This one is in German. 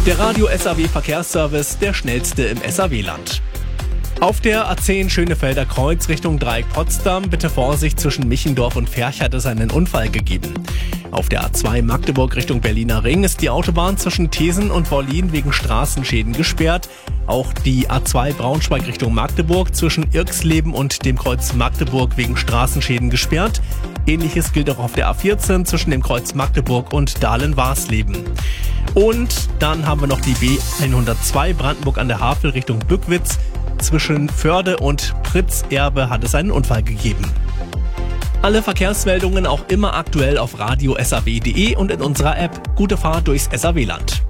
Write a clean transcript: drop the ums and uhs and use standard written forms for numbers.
Der Radio SAW Verkehrsservice, der schnellste im SAW-Land. Auf der A10 Schönefelder Kreuz Richtung Dreieck Potsdam bitte Vorsicht, zwischen Michendorf und Ferch hat es einen Unfall gegeben. Auf der A2 Magdeburg Richtung Berliner Ring ist die Autobahn zwischen Thesen und Wollin wegen Straßenschäden gesperrt. Auch die A2 Braunschweig Richtung Magdeburg zwischen Irxleben und dem Kreuz Magdeburg wegen Straßenschäden gesperrt. Ähnliches gilt auch auf der A14 zwischen dem Kreuz Magdeburg und Dahlen-Warsleben. Und dann haben wir noch die B102 Brandenburg an der Havel Richtung Bückwitz. Zwischen Förde und Pritzerbe hat es einen Unfall gegeben. Alle Verkehrsmeldungen auch immer aktuell auf radio-saw.de und in unserer App. Gute Fahrt durchs SAW-Land.